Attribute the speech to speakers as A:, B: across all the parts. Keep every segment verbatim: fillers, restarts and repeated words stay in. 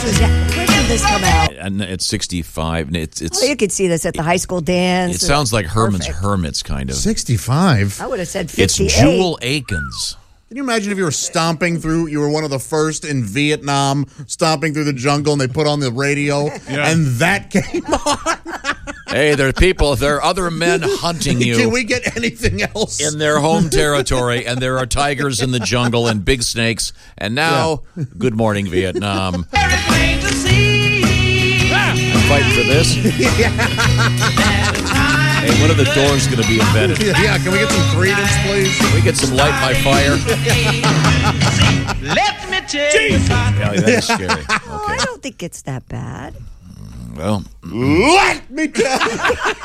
A: was that? When did this come out?
B: And it's sixty-five. And it's it's.
A: Oh, you could see this at the high school dance.
B: It sounds like Herman's
A: Perfect.
B: Hermits, kind of.
C: sixty-five?
A: I would have said
B: It's
A: fifty-eight.
B: Jewel Akins.
C: Can you imagine if you were stomping through, you were one of the first in Vietnam, stomping through the jungle, and they put on the radio,
D: Yeah.
C: and that came on?
B: Hey, there are people, there are other men hunting you.
C: Can we get anything else?
B: In their home territory, and there are tigers in the jungle and big snakes. And now, good morning, Vietnam. I'm fighting for this. Hey, when are the doors going to be invented?
C: Yeah, can we get some credence, please?
B: Can we get some light by fire?
E: Let me tell you.
B: Yeah, that is scary. Okay.
A: Oh, I don't think it's that bad.
B: Well,
C: let me tell you.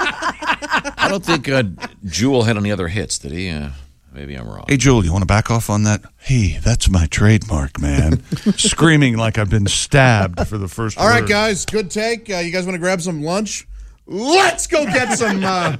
B: I don't think uh, Jewel had any other hits, did he? Uh, maybe I'm wrong.
D: Hey, Jewel, you want to back off on that? Hey, that's my trademark, man. Screaming like I've been stabbed for the first
C: All right,
D: word.
C: guys, good take. Uh, you guys want to grab some lunch? Let's go get some... Uh...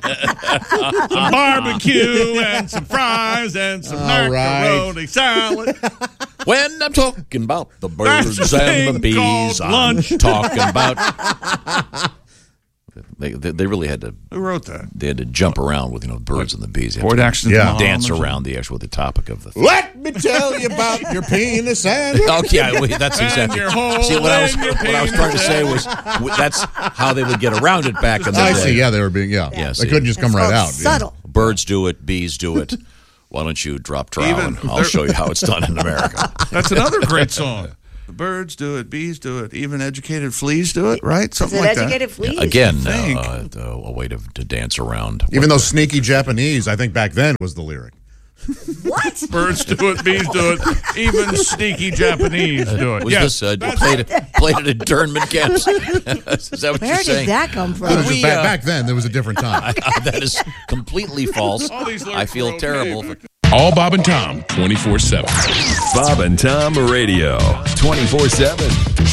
D: Some barbecue and some fries and some
C: All
D: macaroni
C: right.
D: salad.
B: When I'm talking about the birds
D: That's a
B: and the
D: thing
B: bees,
D: called
B: I'm
D: lunch.
B: talking about... They, they they really had to
D: Who wrote that?
B: they had to jump around with you know birds and the bees. They had
D: Boyd
B: to
D: Axton's
C: Yeah.
D: mom
B: dance
D: or something?
B: around the actual the topic of the.
C: Let me tell you about your penis and...
B: Oh yeah, wait, that's
D: And
B: exactly.
D: your hole
B: See what I was
D: and your
B: what I was trying to say was w- that's how they would get around it back in the
C: I
B: day.
C: see, yeah, they were being... Yeah,
B: Yeah,
C: they
B: see.
C: couldn't just come
A: It's
C: right
A: called
C: out. yeah.
A: subtle.
B: Birds do it, bees do it. Why don't you drop trowel
D: Even-
B: and I'll
D: they're-
B: show you how it's done in America.
D: That's another great song. The birds do it, bees do it, even educated fleas do it, right?
A: Is
D: Something
A: it
D: like
A: educated
D: that.
A: fleas?
B: Again,
D: think.
B: uh, uh, a way to, to dance around.
C: Even though sneaky Japanese, I think back then was the lyric.
A: What?
D: Birds do it, bees do it, even sneaky Japanese do it.
B: Was
D: Yes,
B: this uh,
D: that's-
B: played, at, played at internment camps? Is that what
A: Where
B: you're
A: did
B: saying?
A: that come from?
C: It was just
B: we,
C: back,
B: uh,
C: back then, there was a different time.
B: That is completely false.
D: All these lyrics
B: I feel
D: were okay,
B: terrible.
D: but-
B: For,
F: All Bob and Tom, twenty-four seven. Bob and Tom Radio, twenty-four seven.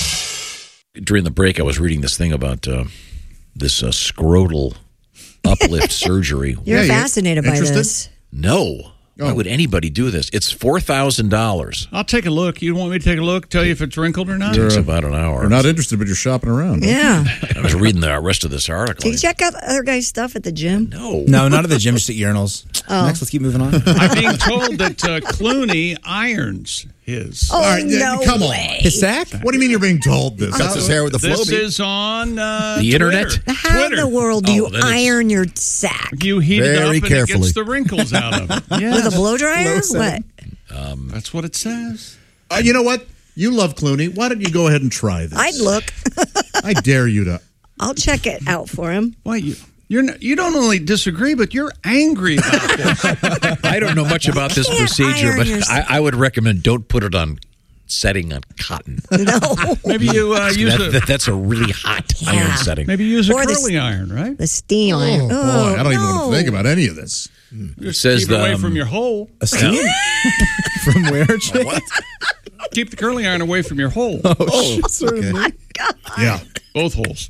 B: during the break, I was reading this thing about uh, this uh, scrotal uplift surgery.
A: You're
C: Yeah, you
A: fascinated by
C: interested?
A: this.
B: No. Why would anybody do this? It's four thousand dollars.
G: I'll take a look. You want me to take a look, tell you if it's wrinkled or not?
B: It takes about an hour.
C: We're not interested, but you're shopping around.
A: Yeah.
B: I was reading the rest of this article.
A: Did you check out the other guy's stuff at the gym?
B: No.
H: No, not at the gym, just at urinals.
A: Oh.
H: Next, let's keep moving on.
G: I'm being told that uh, Clooney irons his.
A: Oh,
C: All right,
A: no
C: come on.
A: way.
H: His sack?
C: What do you mean you're being told this?
H: Cuts his hair with the
G: This
H: Flowbee.
G: is on uh,
B: The
G: Twitter.
B: internet?
A: How in
G: Twitter.
A: the world do
B: Oh,
A: you
B: then it's-
A: iron your sack?
G: You heat it
H: Very
G: up and
H: carefully.
G: it gets the wrinkles out of it. Yes.
A: With a blow dryer?
H: Slow
A: What?
H: setting.
G: That's what it says.
C: Uh, you know what? You love Clooney. Why don't you go ahead and try this?
A: I'd look.
C: I dare you to.
A: I'll check it out for him.
G: Why you? You're not, you don't only disagree, but you're angry about this.
B: I don't know much about this
A: can't
B: procedure,
A: iron
B: but
A: your-
B: I, I would recommend don't put it on setting on cotton.
A: No.
G: Maybe you uh, use
B: That-
G: a
B: that- that's a really hot
A: Yeah.
B: iron setting.
G: maybe use a
A: Or the
G: curling
A: s-
G: iron, right?
A: The steam iron.
C: Boy,
A: Oh,
C: I don't even
A: no.
C: want to think about any of this.
B: It says
G: Keep it away
B: the, um,
G: from your hole.
H: A steam? From where, Jake?
G: Keep the curling iron away from your hole.
H: Oh, certainly.
C: Yeah.
G: Both holes.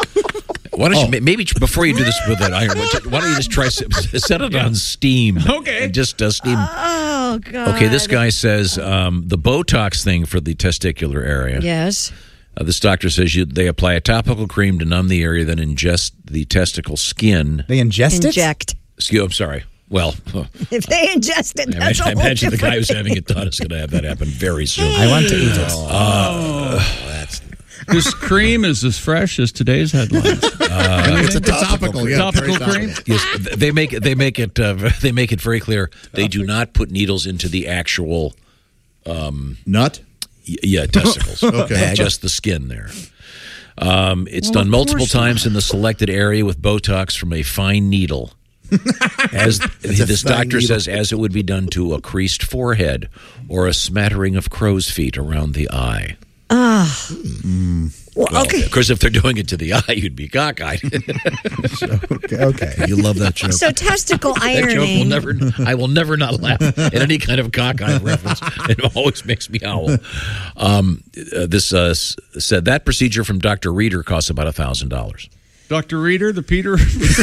B: Why don't you ma- maybe before you do this with that iron? Why don't you just try s- set it on steam?
G: Okay.
B: and just uh, steam.
A: Oh, God.
B: Okay, this guy says um, the Botox thing for the testicular area.
A: Yes.
B: Uh, this doctor says you, they apply a topical cream to numb the area, then ingest the testicle skin.
H: They ingest it?
A: Inject.
B: Excuse, I'm sorry. Well,
A: If they ingest it,
B: I
A: that's
B: imagine,
A: a
B: I
A: whole
B: imagine the guy who's
A: different
B: having it done is going to have that happen very soon.
H: I want to eat it.
G: This cream is as fresh as today's headlines.
C: it's a topical, yeah.
G: Topical
C: very
G: cream?
B: Yes, they make it. They make it. Uh, they make it very clear. They do not put needles into the actual,
C: Nut?
B: y- yeah, testicles.
C: Okay.
B: Just the skin there. Um, it's done multiple times in the selected area with Botox from a fine needle. As this
H: fine
B: doctor
H: needle.
B: says, as it would be done to a creased forehead or a smattering of crow's feet around the eye.
A: Well,
B: Well,
A: okay.
B: of course, if they're doing it to the eye, you'd be cockeyed.
H: Okay, okay. You love that joke.
A: So testicle
B: That joke will
A: ironing.
B: never. I will never not laugh at any kind of cockeyed reference. It always makes me howl. Um, uh, this uh, s- said that procedure from Doctor Reeder costs about a thousand dollars.
G: Doctor Reader, the Peter.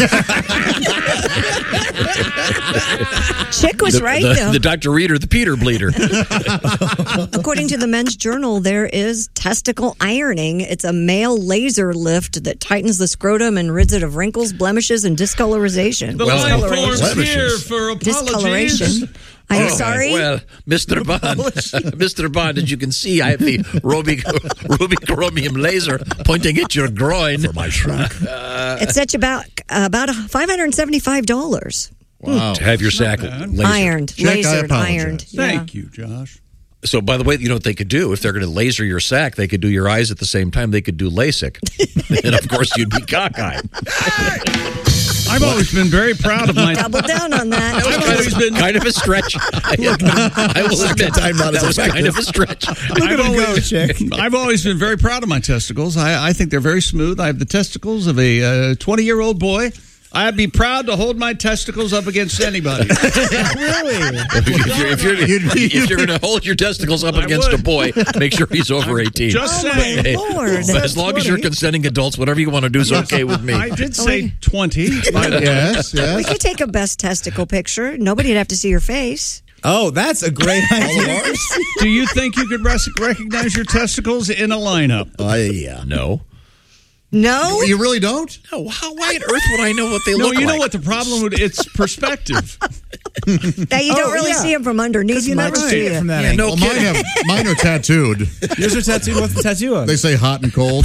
A: Chick was
B: The,
A: right,
B: the,
A: though.
B: the Doctor Reader, the Peter Bleeder.
A: According to the Men's Journal, there is testicle ironing. It's a male laser lift that tightens the scrotum and rids it of wrinkles, blemishes, and discolorization.
G: The
B: Well,
G: line
B: blemishes.
G: forms here for apologies.
A: Discoloration. Are you sorry?
B: Well, Mister Bond, Mister Bond, as you can see, I have the Rubik, Rubik chromium laser pointing at your groin. For my shrunk.
A: It's such about about five hundred seventy-five dollars.
C: Wow.
B: To have your sack lasered.
A: Ironed,
C: Check, I
A: lasered,
C: apologize.
A: ironed.
G: Thank you, Josh.
B: So, by the way, you know what they could do? If they're going to laser your sack, they could do your eyes at the same time. They could do LASIK. And, of course, you'd be cockeyed.
G: I've always been very proud of my.
A: Double down on that.
G: I've always been.
B: Kind of a stretch. I, I will admit,
H: time not
B: that
H: as
B: was
H: effective.
B: kind of a stretch.
H: Look
G: I've
H: at him go,
G: always,
H: Chick.
G: I've always been very proud of my testicles. I, I think they're very smooth. I have the testicles of a twenty-year-old boy. I'd be proud to hold my testicles up against anybody.
H: Really?
B: If you're, if you're, if you're going to hold your testicles up
G: I
B: against a
G: would.
B: boy, make sure he's over eighteen.
G: Just
A: Oh,
G: saying.
A: my Lord.
B: As long as you're consenting adults, whatever you want to do is okay with me.
G: I did say twenty. By the way.
C: Yes,
A: We
C: yes.
A: could take a best testicle picture. Nobody'd have to see your face.
H: Oh, that's a great idea.
G: Do you think you could res- recognize your testicles in a lineup?
H: Oh, yeah.
B: No.
A: No?
C: You really don't?
B: No, how, why on earth would I know what they
G: No,
B: look like?
G: you know what the problem with it's perspective.
A: That you don't
H: Oh,
A: really
H: yeah.
A: see them from underneath
H: You
A: much,
H: never
A: do
H: see it
A: you?
H: from that
B: Yeah,
H: angle.
B: no
C: Well, mine, have, mine are tattooed.
H: Yours are tattooed. What's the tattoo on?
C: They say hot and cold.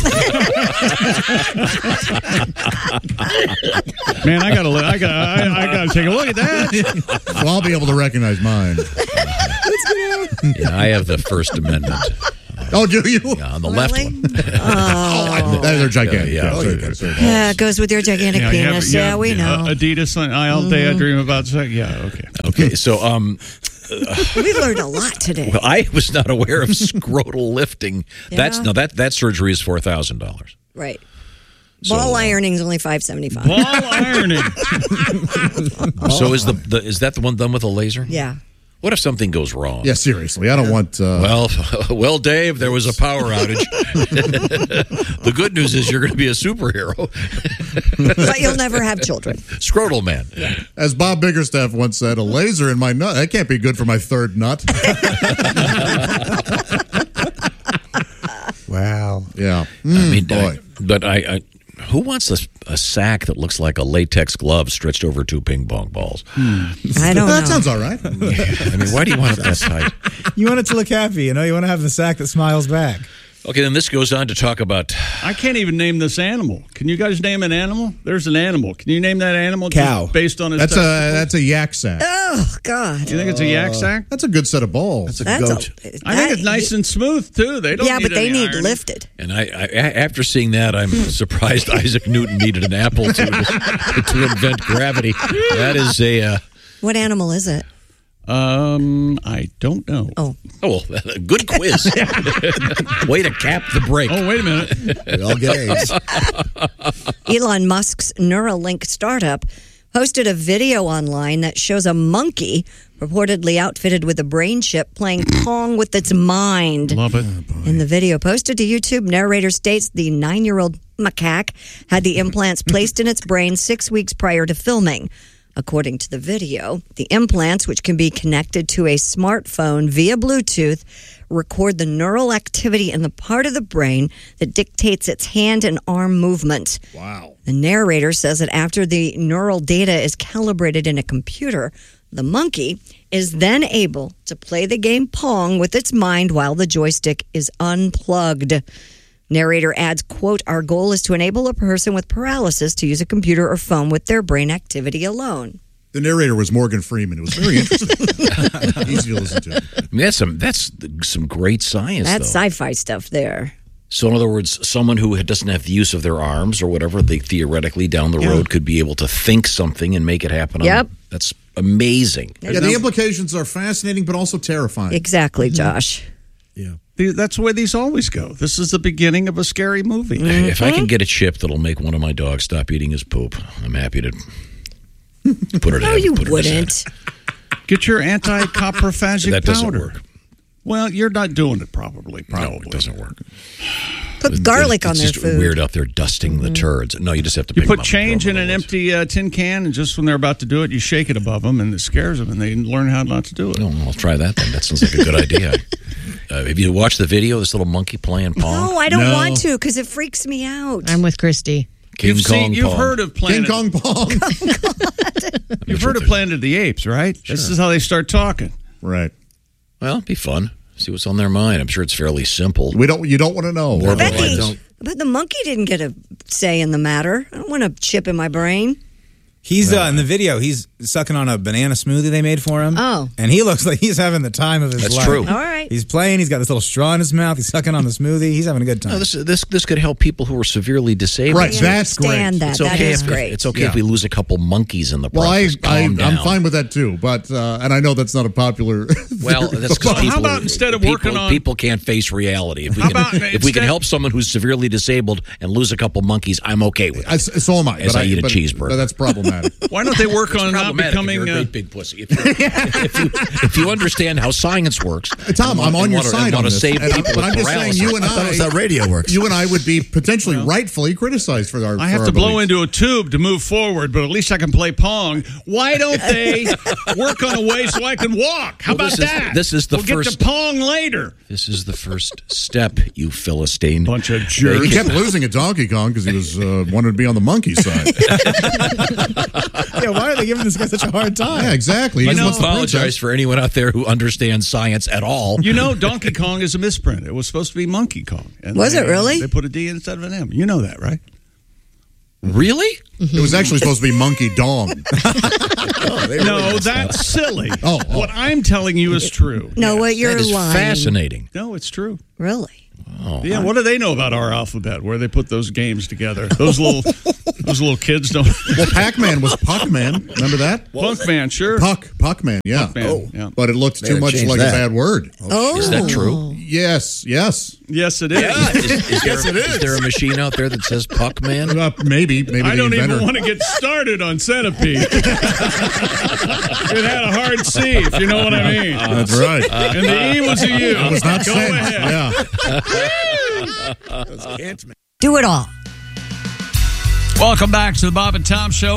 G: Man, I gotta, look, I gotta, I, I gotta take a look at that.
C: Well, I'll be able to recognize mine.
B: Yeah, I have the First Amendment
C: Oh, do you?
B: yeah, on the left
A: Really?
B: one.
C: Oh, they're gigantic.
B: Yeah, yeah.
C: Oh, yeah, sorry.
A: Yeah, it goes with your gigantic
G: Yeah, you have-
A: penis.
G: you
A: Yeah,
G: have,
A: we
G: uh,
A: know.
G: Adidas. I, all day I dream about sex. Yeah, okay.
B: Okay, so um,
A: We've learned a lot today.
B: well, I was not aware of scrotal lifting. That's
A: Yeah.
B: no, that that surgery is four thousand dollars.
A: Right.
B: So,
A: Ball
B: uh,
A: ironing is only five seventy five.
G: Ball ironing.
B: So is the, the is that the one done with a laser?
A: Yeah.
B: What if something goes wrong?
C: Yeah, seriously. I don't want. Uh,
B: Well, well, Dave, there was a power outage. The good news is you're going to be a superhero.
A: But you'll never have children.
B: Scrotal man.
C: as Bob Biggerstaff once said, a laser in my nut. That can't be good for my third nut.
H: Wow.
C: Yeah.
B: I mean,
C: boy.
B: I- but I, I, who wants a, a sack that looks like a latex glove stretched over two ping pong balls?
A: I don't
C: That
A: know.
C: sounds all right.
B: I mean, why do you want it that tight?
H: You want it to look happy, you know? You want to have the sack that smiles back.
B: Okay, then this goes on to talk about.
G: I can't even name this animal. Can you guys name an animal? There's an animal. Can you name that animal? just
H: Cow.
G: Based on its
C: That's a
G: testicles?
C: that's a yak sack.
A: Oh, God.
G: You think it's a yak sack?
C: That's a good set of balls.
A: That's
H: goat.
A: A,
G: I think it's nice and smooth too. They don't.
A: Yeah,
G: need
A: but they
G: any
A: need
G: ironing.
A: lifted.
B: And I, I, a- after seeing that, I'm surprised Isaac Newton needed an apple to to invent gravity. That is a. Uh,
A: What animal is it?
G: Um, I don't know.
A: Oh.
B: oh, well, good quiz. Way to cap the break.
G: Oh, wait a minute.
H: We all get A's.
A: Elon Musk's Neuralink startup posted a video online that shows a monkey purportedly outfitted with a brain chip playing Pong with its mind.
G: Love it.
A: In the video posted to YouTube, narrator states the nine-year-old macaque had the implants placed in its brain six weeks prior to filming. According to the video, the implants, which can be connected to a smartphone via Bluetooth, record the neural activity in the part of the brain that dictates its hand and arm movement.
C: Wow.
A: The narrator says that after the neural data is calibrated in a computer, the monkey is then able to play the game Pong with its mind while the joystick is unplugged. Narrator adds, quote, "Our goal is to enable a person with paralysis to use a computer or phone with their brain activity alone."
C: The narrator was Morgan Freeman. It was very interesting. Easy to listen to.
B: I mean, that's some that's some great science.
A: That's
B: though.
A: sci-fi stuff there.
B: So, in other words, someone who doesn't have the use of their arms or whatever, they theoretically down the road could be able to think something and make it happen. on-
A: Yep.
B: That's amazing.
C: Yeah, the implications are fascinating, but also terrifying.
A: Exactly, Josh.
C: Yeah.
G: The- That's the way these always go. This is the beginning of a scary movie.
B: If I can get a chip that'll make one of my dogs stop eating his poop, I'm happy to put it
A: No,
B: in.
A: you
B: put it in his head.
A: wouldn't.
G: Get your anti-coprophagic
B: That doesn't
G: powder.
B: work.
G: Well, you're not doing it probably.
B: No,
G: Probably
B: it doesn't work.
A: Put garlic on
B: it's
A: their
B: just
A: food.
B: weird out there dusting the turds. No, you just have to
G: You
B: pick
G: put
B: them up and
G: change
B: throw
G: in
B: them
G: an
B: the woods.
G: empty uh, tin can, and just when they're about to do it, you shake it above them, and it scares them, and they learn how not to do it.
B: No, I'll try that then. That sounds like a good idea. Uh, have you watched the video? This little monkey playing Pong?
A: No, I don't
C: No.
A: want to because it freaks me out.
E: I'm with Christy.
B: King
G: you've
B: Kong
G: seen, you've
B: Pong.
G: heard of
C: King
G: Planet.
C: Kong Pong.
G: You've
B: sure
G: heard of
B: there's-
G: Planet of the Apes, right? This is how they start talking.
C: Right.
B: Well, it'd be fun. See what's on their mind. I'm sure it's fairly simple.
C: We don't. You don't want to know.
B: More
A: I bet,
B: I
A: the,
B: don't-
A: I bet the monkey didn't get a say in the matter. I don't want a chip in my brain.
H: He's uh, in the video. He's sucking on a banana smoothie they made for him.
A: Oh.
H: and he looks like he's having the time of his
B: That's
H: life.
B: true.
A: All right.
H: He's playing. He's got this little straw in his mouth. He's sucking on the smoothie. He's having a good time.
B: No, this this this could help people who are severely disabled.
C: Right,
A: I
C: that's great.
A: understand that.
B: It's
A: That
B: okay.
A: is
B: if,
A: great.
B: It's okay
C: Yeah.
B: if we lose a couple monkeys in the
C: Well, I,
B: process.
C: I
B: Calm
C: I'm
B: down.
C: fine with that too. But uh, and I know that's not a popular.
B: Well, that's because
G: Well, how
B: people,
G: about instead of
B: people,
G: working on-
B: people can't face reality. If we
G: How
B: can,
G: about
B: if we
G: instead-
B: can help someone who's severely disabled and lose a couple monkeys, I'm okay with
C: I,
B: it.
C: so am I.
B: As
C: but
B: I eat a
C: but,
B: cheeseburger.
C: But that's problematic.
G: Why don't they work on not
B: Problematic if
G: becoming?
B: you're a
G: Uh,
B: great big pussy. If, you're- if you if you understand how science works,
C: Tom,
B: and
C: I'm
B: want-
C: on your
B: and
C: side
B: want
C: on
B: to
C: this.
B: save
C: And-
B: people
C: but I'm
B: with
C: just saying,
B: paralysis.
C: you and
I: I thought it was
C: I,
I: how radio works.
C: you and I would be potentially rightfully criticized for our.
G: I
C: for
G: have
C: our
G: to blow
C: beliefs.
G: into a tube to move forward, but at least I can play Pong. Why don't they work on a way so I can walk? How
B: Well,
G: about
B: this is-
G: that?
B: this is the
G: we'll
B: first-
G: get to Pong later.
B: This is the first step, you Philistine.
G: Bunch of
C: He
G: jerks.
C: kept losing at Donkey Kong because he was uh, wanted to be on the monkey side.
H: yeah, why are they giving this guy such a hard time?
C: Yeah, exactly. He
B: I
C: just
B: know,
C: wants the
B: apologize
C: princess.
B: for anyone out there who understands science at all.
G: You know, Donkey Kong is a misprint. It was supposed to be Monkey Kong. And
A: Was
G: they,
A: it really?
G: They put a D instead of an M. You know that, right?
B: Really?
C: It was actually supposed to be Monkey Dong.
G: No, that's silly.
C: Oh, oh.
G: What I'm telling you is true.
A: No, what you're
B: That is
A: lying.
B: fascinating.
G: No, it's true.
A: Really?
G: Yeah, what do they know about our alphabet? Where they put those games together? Those little, those little kids don't.
C: Well, Pac-Man was Puck-Man. Remember that?
G: Punk Man, sure.
C: Puck, Puck-Man. Yeah.
G: Puck-Man, Oh. yeah.
C: But it looked
I: They
C: too
I: had
C: much
I: changed
C: like
I: that.
C: a bad word.
A: Oh.
B: Is that true?
C: Yes. Yes.
G: Yes, it is.
B: Is, is there, is there a machine out there that says Puck Man?
C: Uh, maybe. Maybe
G: I
C: the
G: don't
C: inventor.
G: even want to get started on Centipede. It had a hard C, if you know what I mean.
C: That's right.
G: And the E was a U.
C: I was not
G: Go
C: sent.
G: ahead.
C: Yeah.
A: Do it all.
G: Welcome back to the Bob and Tom Show.